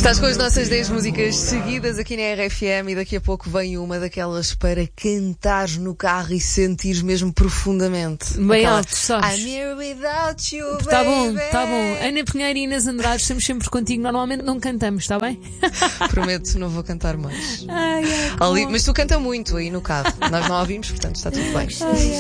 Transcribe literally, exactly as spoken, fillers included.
Estás com as nossas dez músicas seguidas aqui na R F M e daqui a pouco vem uma daquelas para cantares no carro e sentires mesmo profundamente. Bem Aquela, alto, sabes? I'm here without you, baby. Tá bom, tá bom. Ana Pinheiro e Inês Andrade, estamos sempre contigo. Normalmente não cantamos, está bem? Prometo, não vou cantar mais. Ai, ai, Ali, mas tu canta muito aí no carro. Nós não ouvimos, portanto está tudo bem. ai, ai.